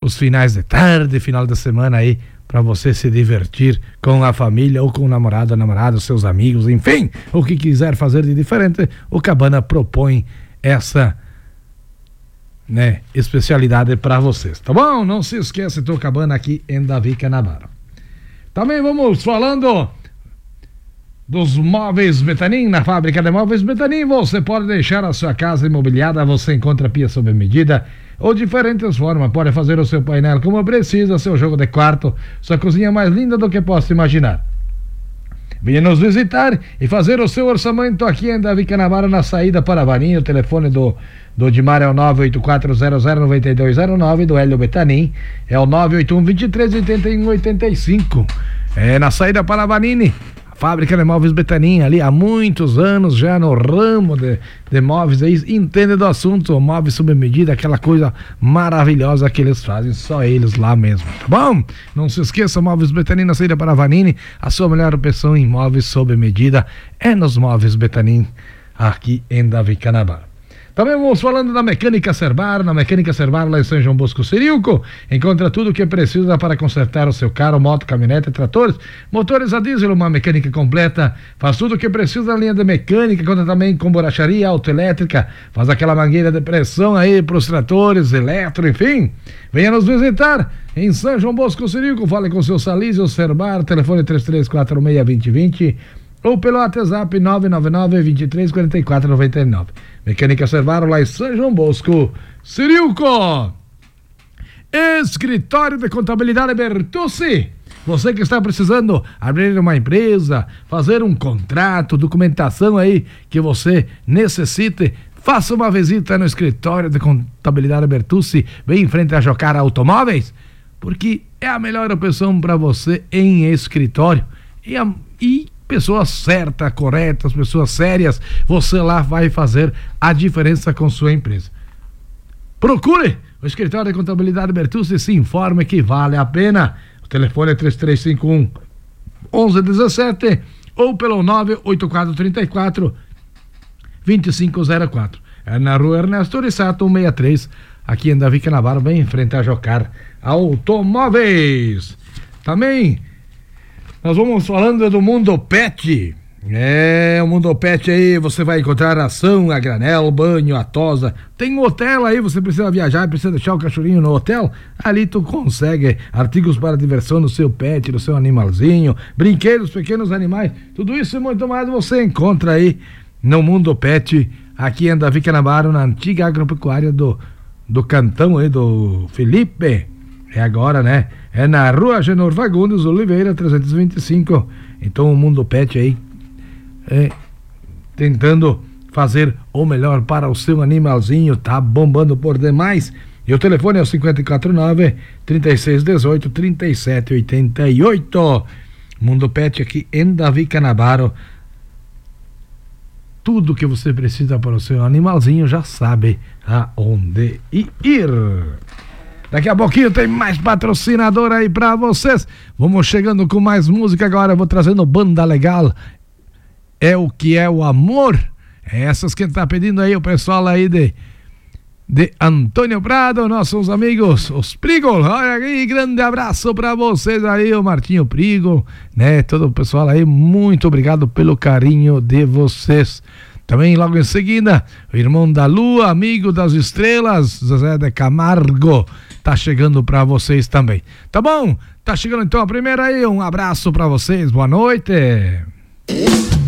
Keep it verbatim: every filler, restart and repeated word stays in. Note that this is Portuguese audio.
os finais de tarde, final de semana aí, para você se divertir com a família ou com o namorado, a namorada, seus amigos, enfim, o que quiser fazer de diferente, o Cabana propõe essa, né, especialidade para vocês, tá bom? Não se esqueça, então, Cabana aqui em Davi Canavaro. Também vamos falando dos móveis Betanin. Na fábrica de móveis Betanin você pode deixar a sua casa imobiliada, você encontra pia sob medida ou diferentes formas, pode fazer o seu painel como precisa, seu jogo de quarto, sua cozinha mais linda do que possa imaginar. Venha nos visitar e fazer o seu orçamento aqui em Davi Canavaro, na saída para Varinho. O telefone do, do Dimar é o nove oito quatro zero zero nove dois zero nove, do Hélio Betanin é o nove oito um, dois três oito um, oito cinco. É na saída para Vanini. Fábrica de Móveis Betanin, ali há muitos anos já no ramo de, de móveis, aí entende do assunto, móveis sob medida, aquela coisa maravilhosa que eles fazem, só eles lá mesmo, tá bom? Não se esqueça, Móveis Betanin na saída para Vanini, a sua melhor opção em móveis sob medida é nos Móveis Betanin, aqui em Davi Canavaro. Também vamos falando da Mecânica Serbar. Na Mecânica Serbar, lá em São João Bosco, Cerilco, encontra tudo o que precisa para consertar o seu carro, moto, caminhonete, tratores, motores a diesel, uma mecânica completa. Faz tudo o que precisa na linha de mecânica, conta também com borracharia autoelétrica, faz aquela mangueira de pressão aí para os tratores, eletro, enfim. Venha nos visitar em São João Bosco, Cerilco. Fale com o seu Salísio Serbar, telefone três três quatro seis, dois zero dois zero ou pelo WhatsApp nove nove nove, dois três quatro quatro, nove nove. Mecânica Servaro, lá em São João Bosco, Cirilco. Escritório de Contabilidade Bertucci. Você que está precisando abrir uma empresa, fazer um contrato, documentação aí que você necessite, faça uma visita no Escritório de Contabilidade Bertucci, bem em frente a Jocara Automóveis, porque é a melhor opção para você em escritório. E, a, e pessoas certas, corretas, pessoas sérias, você lá vai fazer a diferença com sua empresa. Procure o Escritório de Contabilidade Bertucci e se informe que vale a pena. O telefone é três três cinco um, um um um sete ou pelo nove oito quatro três quatro, dois cinco zero quatro. É na rua Ernesto Orissato, cento e sessenta e três, aqui em Davi Canavaro, bem em frente a Jocar Automóveis. Também nós vamos falando do Mundo Pet. É, o Mundo Pet aí, você vai encontrar ração a granel, banho, a tosa. Tem um hotel aí, você precisa viajar, precisa deixar o cachorrinho no hotel. Ali tu consegue artigos para diversão no seu pet, no seu animalzinho, brinquedos, pequenos animais. Tudo isso e muito mais você encontra aí no Mundo Pet, aqui em Davi Canavaro, na antiga agropecuária do, do Cantão aí, do Felipe. É agora, né? É na rua Genor Fagundes Oliveira, trezentos e vinte e cinco. Então o Mundo Pet aí é, tentando fazer o melhor para o seu animalzinho, tá bombando por demais. E o telefone é o cinco quatro nove, três seis um oito, três sete oito oito. Mundo Pet aqui em Davi Canavaro. Tudo que você precisa para o seu animalzinho, já sabe aonde ir. Daqui a pouquinho tem mais patrocinador aí pra vocês. Vamos chegando com mais música agora. Eu vou trazendo banda legal. É o que é o amor. É essas que tá pedindo aí o pessoal aí de, de Antônio Prado, nossos amigos, os Prigol. Olha aí, grande abraço pra vocês aí, o Martinho Prigol, né? Todo o pessoal aí, muito obrigado pelo carinho de vocês. Também logo em seguida, o irmão da Lua, amigo das estrelas, Zezé de Camargo, tá chegando pra vocês também. Tá bom? Tá chegando então a primeira aí, um abraço pra vocês, boa noite.